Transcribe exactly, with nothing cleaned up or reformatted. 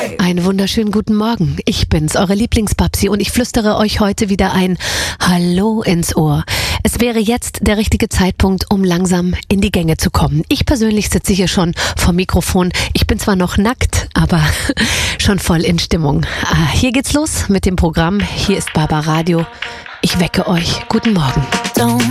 Einen wunderschönen guten Morgen. Ich bin's, eure Lieblingsbabsi, und ich flüstere euch heute wieder ein Hallo ins Ohr. Es wäre jetzt der richtige Zeitpunkt, um langsam in die Gänge zu kommen. Ich persönlich sitze hier schon vom Mikrofon. Ich bin zwar noch nackt, aber schon voll in Stimmung. Hier geht's los mit dem Programm. Hier ist Barbaradio. Ich wecke euch. Guten Morgen. Don't